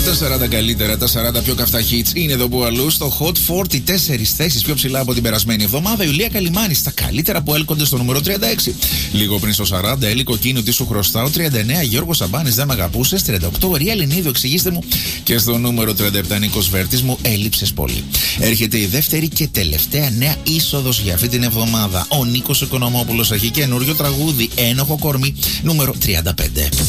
Τα 40 καλύτερα, τα 40 πιο καυτά hits είναι εδώ που αλλού. Στο Hot 44 θέσεις πιο ψηλά από την περασμένη εβδομάδα. Η Ιουλία Καλιμάνη στα καλύτερα που έλκονται στο νούμερο 36. Λίγο πριν στο 40, Έλλη Κοκκίνου, τι σου χρωστάω. 39, Γιώργος Σαμπάνης, δεν με αγαπούσες. 38, Ρία Λινίδου, εξηγήστε μου. Και στο νούμερο 37, Νίκος Βέρτης, μου έλειψες πολύ. Έρχεται η δεύτερη και τελευταία νέα είσοδος για αυτή την εβδομάδα. Ο Νίκος Οικονομόπουλος έχει καινούριο τραγούδι, Ένοχο κορμί, νούμερο 35.